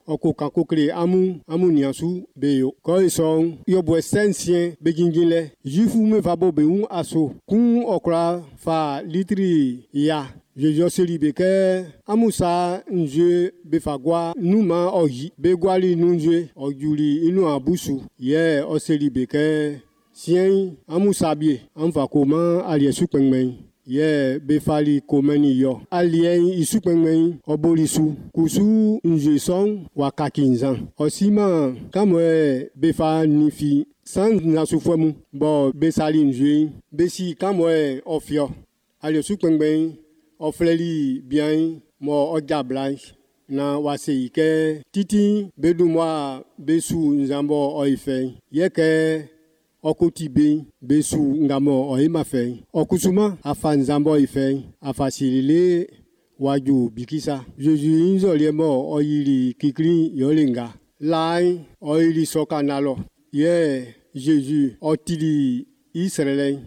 oko kakokle amu niasu beyo ko ison yo bo sensien begingile jifu me va bo be un aso kun okra fa litri ya je seli beke amusa nje befagwa numa oyi begwali nunje ojuli inu abusu ye oseli beke sien amusa bie amfa koma aliesu pengmen ye befali komeni yo alien isupengmen obolisu kusu nje son wakakinzan osima kamwe befa nifi sans na sufwemu bo besali nje besi kamwe ofio aliesu pengmen ofleli bien mo oja blanche na waseike titi bedumwa besu nzambo oife yeke okotibe besu ngamo oimafe okusuma afa nzambo oife afa silile waju bikisa Jésus inzoliemo oyili kikri yolinga lai oyili sokanalo ye Jésus otili Israël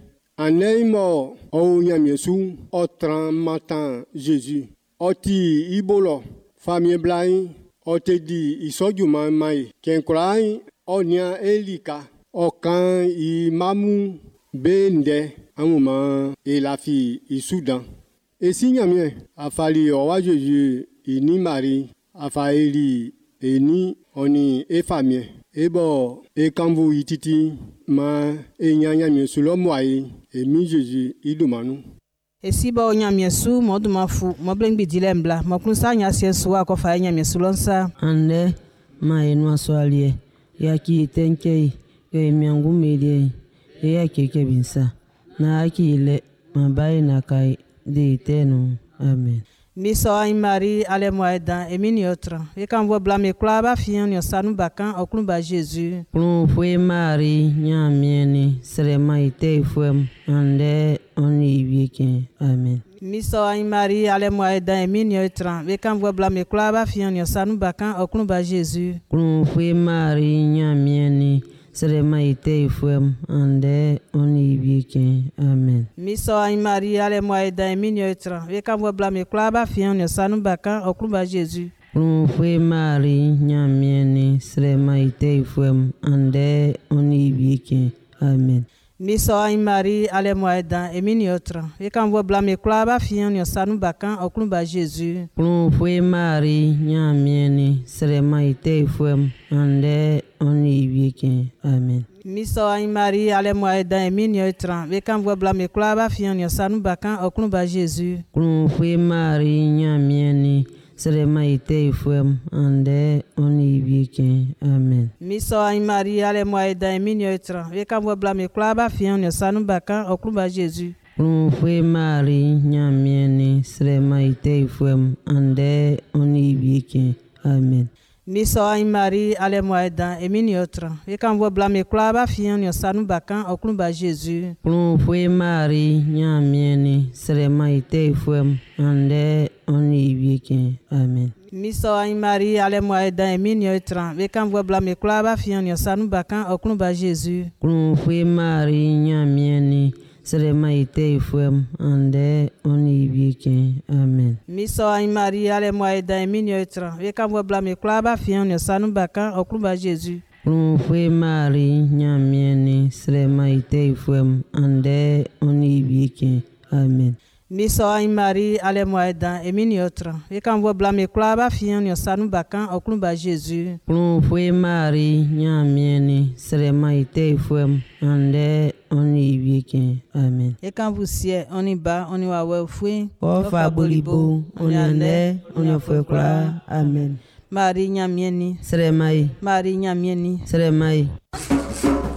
Aneimo o nyamiesu otran matin Jésus oti ibolo famille blai otedi isojuma mai kenkrai onia elika okan imamu bende amuma elafi isudan esinyamie afali owa Jésus ini Marie afaeli eni oni efamie ebo ekambu ititi ma enyanya miesulo moai emi Jésus idumanu esiba onya miesu modumafu moblengbi dilembla mokunsa nya siesu akofa nya miesulonsa ande ma enu aswalie yaki tenkei yo emiangu melie yaki kebinsa na akile mabai na kai de tenu amen Miso ay Marie ale moeda emini otra e kan vo blame klaba fian yo sanu bakan oklumba Jésus plon foi Marie nya mieni srema ite foi ande oni wieke amen Miso ay Marie ale moeda emini otra e kan vo blame klaba fian yo sanu bakan oklumba Jésus plon foi Marie nya mieni srema ite foi ande oni wieke amen Miso ay Marie ale moeda emini otra e kan vo blame klaba fian yo sanu bakan oklumba Jésus plon foi Marie nya mieni srema ite foi ande oni wieke amen Miso ay Marie ale moeda emini otra e kan vo blame klaba fian yo sanu bakan oklumba Jésus plon foi Marie nya mieni srema ite foi ande oni wieke amen Miso ay Marie ale moeda emini otra e kan vo blame klaba fian yo sanu bakan oklumba Jésus plon foi Marie nya mieni srema ite foi ande oni wieke amen Miso ay Marie ale moeda emini otra e kan vo blame klaba fian yo sanu bakan oklumba Jésus plon foi Marie nya mieni srema ite foi ande oni wieke amen Miso ay Marie ale moeda emini otra e kan vo blame klaba fian yo sanu bakan oklumba Jésus plon foi Marie nya mieni srema ite foi ande oni wieke amen Miso ay Marie ale moeda emini otra e kan vo blame klaba fian yo sanu bakan oklumba Jésus plon foi Marie nya mieni srema ite foi ande oni wieke amen Miso ay Marie ale moeda emini otra e kan vo blame klaba fian yo sanu bakan oklumba Jésus plon foi Marie nya mieni srema ite foi ande oni wieke amen Miso ay Marie ale moeda emini otra e kan vo blame klaba fian yo sanu bakan oklumba Jésus plon foi Marie nya mieni srema ite foi ande oni wieke amen e kan vo sie oni ba oni wa we fui ofa bolibo oni ande oni foi kra amen Marie nyamieni sremai Marie nyamieni sremai